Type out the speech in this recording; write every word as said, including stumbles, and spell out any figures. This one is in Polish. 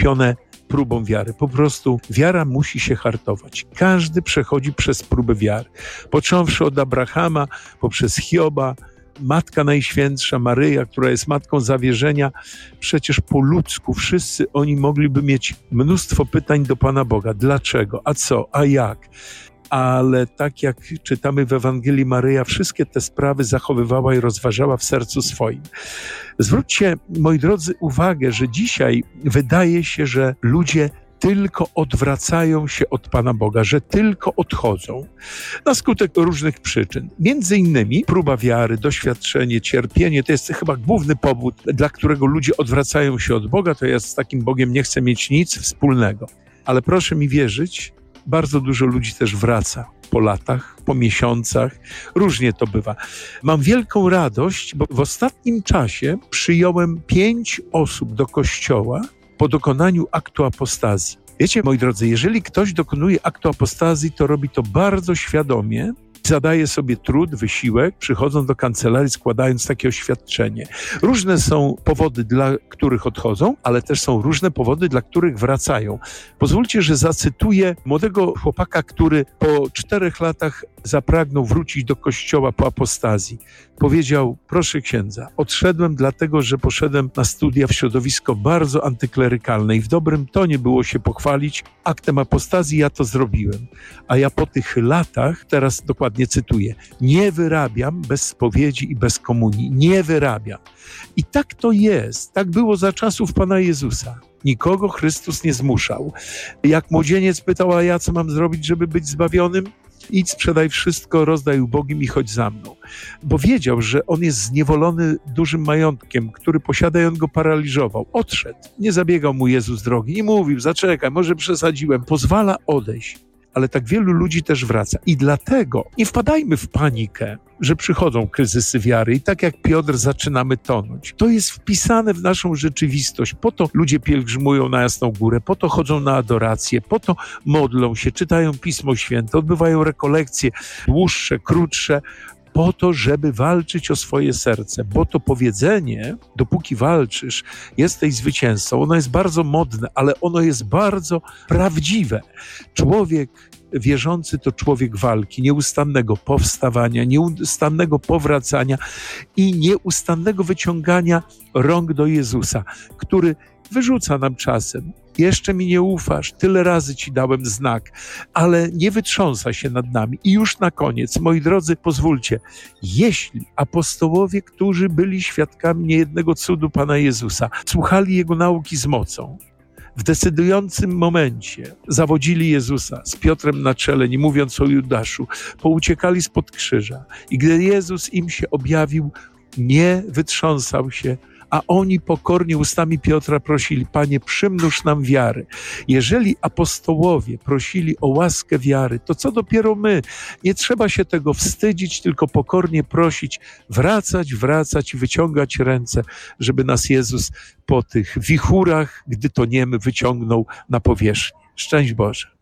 kupione próbą wiary. Po prostu wiara musi się hartować. Każdy przechodzi przez próbę wiary. Począwszy od Abrahama, poprzez Hioba, Matka Najświętsza, Maryja, która jest matką zawierzenia, przecież po ludzku wszyscy oni mogliby mieć mnóstwo pytań do Pana Boga. Dlaczego? A co? A jak? Ale tak jak czytamy w Ewangelii, Maryja wszystkie te sprawy zachowywała i rozważała w sercu swoim. Zwróćcie, moi drodzy, uwagę, że dzisiaj wydaje się, że ludzie tylko odwracają się od Pana Boga, że tylko odchodzą na skutek różnych przyczyn. Między innymi próba wiary, doświadczenie, cierpienie to jest chyba główny powód, dla którego ludzie odwracają się od Boga. To ja z takim Bogiem nie chcę mieć nic wspólnego. Ale proszę mi wierzyć, bardzo dużo ludzi też wraca po latach, po miesiącach. Różnie to bywa. Mam wielką radość, bo w ostatnim czasie przyjąłem pięć osób do kościoła po dokonaniu aktu apostazji. Wiecie, moi drodzy, jeżeli ktoś dokonuje aktu apostazji, to robi to bardzo świadomie, zadaje sobie trud, wysiłek, przychodzą do kancelarii, składając takie oświadczenie. Różne są powody, dla których odchodzą, ale też są różne powody, dla których wracają. Pozwólcie, że zacytuję młodego chłopaka, który po czterech latach zapragnął wrócić do kościoła po apostazji. Powiedział: proszę księdza, odszedłem dlatego, że poszedłem na studia w środowisko bardzo antyklerykalne i w dobrym tonie było się pochwalić aktem apostazji, ja to zrobiłem. A ja po tych latach, teraz dokładnie cytuję, nie wyrabiam bez spowiedzi i bez komunii. Nie wyrabiam. I tak to jest. Tak było za czasów Pana Jezusa. Nikogo Chrystus nie zmuszał. Jak młodzieniec pytał: a ja co mam zrobić, żeby być zbawionym? Idź, sprzedaj wszystko, rozdaj ubogim i chodź za mną. Bo wiedział, że on jest zniewolony dużym majątkiem, który posiada, i on go paraliżował. Odszedł. Nie zabiegał mu Jezus drogi. Nie mówił: zaczekaj, może przesadziłem. Pozwala odejść. Ale tak wielu ludzi też wraca. I dlatego nie wpadajmy w panikę, że przychodzą kryzysy wiary i tak jak Piotr zaczynamy tonąć. To jest wpisane w naszą rzeczywistość. Po to ludzie pielgrzymują na Jasną Górę, po to chodzą na adorację, po to modlą się, czytają Pismo Święte, odbywają rekolekcje dłuższe, krótsze, po to, żeby walczyć o swoje serce. Bo to powiedzenie, dopóki walczysz, jesteś zwycięzcą. Ono jest bardzo modne, ale ono jest bardzo prawdziwe. Człowiek wierzący to człowiek walki, nieustannego powstawania, nieustannego powracania i nieustannego wyciągania rąk do Jezusa, który wyrzuca nam czasem: jeszcze mi nie ufasz, tyle razy ci dałem znak, ale nie wytrząsa się nad nami. I już na koniec, moi drodzy, pozwólcie, jeśli apostołowie, którzy byli świadkami niejednego cudu Pana Jezusa, słuchali Jego nauki z mocą, w decydującym momencie zawodzili Jezusa z Piotrem na czele, nie mówiąc o Judaszu, pouciekali spod krzyża i gdy Jezus im się objawił, nie wytrząsał się, a oni pokornie ustami Piotra prosili: Panie, przymnóż nam wiary. Jeżeli apostołowie prosili o łaskę wiary, to co dopiero my? Nie trzeba się tego wstydzić, tylko pokornie prosić, wracać, wracać i wyciągać ręce, żeby nas Jezus po tych wichurach, gdy toniemy, wyciągnął na powierzchnię. Szczęść Boże.